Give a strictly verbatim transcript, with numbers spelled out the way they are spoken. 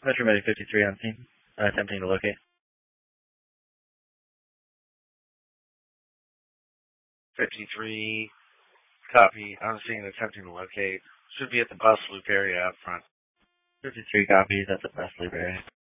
Metro Ready fifty-three on scene. Uh, attempting to locate. fifty-three, copy. I'm seeing attempting to locate. Should be at the bus loop area up front. fifty-three copies at the bus loop area.